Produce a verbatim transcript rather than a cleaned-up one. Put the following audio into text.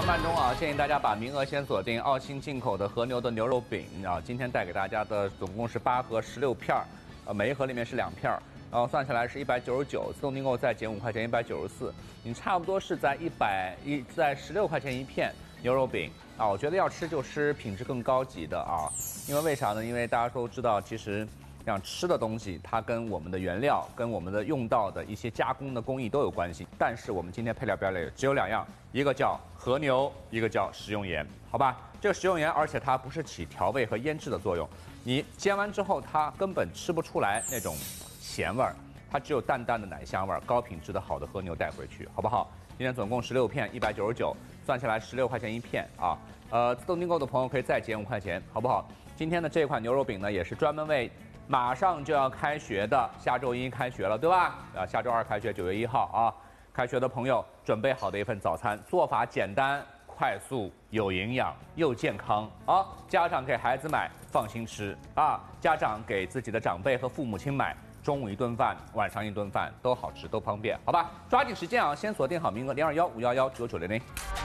慢中啊，建议大家把名额先锁定澳新进口的和牛的牛肉饼啊。今天带给大家的总共是八盒十六片儿，呃，每一盒里面是两片儿，然后算下来是一百九十九，自动订购再减五块钱，一百九十四，你差不多是在一百一在十六块钱一片牛肉饼啊。我觉得要吃就吃品质更高级的啊，因为为啥呢？因为大家都知道，其实。 像吃的东西，它跟我们的原料、跟我们的用到的一些加工的工艺都有关系。但是我们今天配料表里只有两样，一个叫和牛，一个叫食用盐，好吧？这个食用盐，而且它不是起调味和腌制的作用，你煎完之后，它根本吃不出来那种咸味儿，它只有淡淡的奶香味儿，高品质的好的和牛带回去，好不好？今天总共十六片，一百九十九，算下来十六块钱一片啊。呃，自动订购的朋友可以再减五块钱，好不好？今天的这款牛肉饼呢，也是专门为 马上就要开学的，下周一开学了，对吧？啊，下周二开学，九月一号啊，开学的朋友准备好的一份早餐，做法简单、快速、有营养又健康啊！家长给孩子买，放心吃啊！家长给自己的长辈和父母亲买，中午一顿饭，晚上一顿饭都好吃，都方便，好吧？抓紧时间啊，先锁定好名额零二幺五幺幺九九零零。